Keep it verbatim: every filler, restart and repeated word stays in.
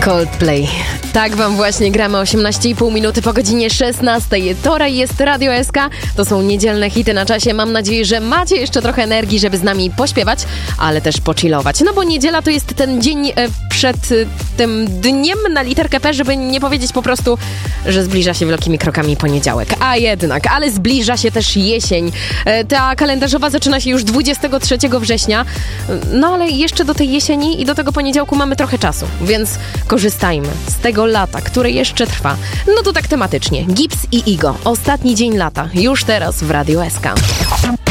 Coldplay. Tak wam właśnie gramy osiemnaście i pół minuty po godzinie szesnastej. To jest Radio S K, to są niedzielne hity na czasie. Mam nadzieję, że macie jeszcze trochę energii, żeby z nami pośpiewać, ale też pochillować. No bo niedziela to jest ten dzień e, przed e, tym dniem na literkę P, żeby nie powiedzieć po prostu, że zbliża się wielkimi krokami poniedziałek. A jednak, ale zbliża się też jesień. E, ta kalendarzowa zaczyna się już dwudziestego trzeciego września. No ale jeszcze do tej jesieni i do tego poniedziałku mamy trochę czasu, więc korzystajmy z tego lata, które jeszcze trwa. No to tak tematycznie. Gibbs i Igo. Ostatni dzień lata. Już teraz w Radio S K.